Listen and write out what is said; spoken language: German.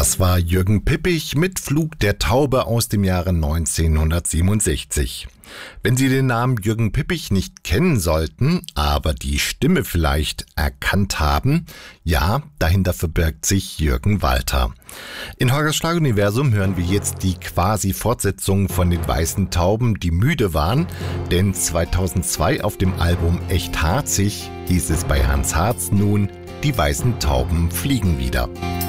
Das war Jürgen Pippich mit Flug der Taube aus dem Jahre 1967. Wenn Sie den Namen Jürgen Pippich nicht kennen sollten, aber die Stimme vielleicht erkannt haben, ja, dahinter verbirgt sich Jürgen Walter. In Holgers Schlaguniversum hören wir jetzt die quasi Fortsetzung von den Weißen Tauben, die müde waren, denn 2002 auf dem Album Echt harzig hieß es bei Hans Harz nun, die Weißen Tauben fliegen wieder.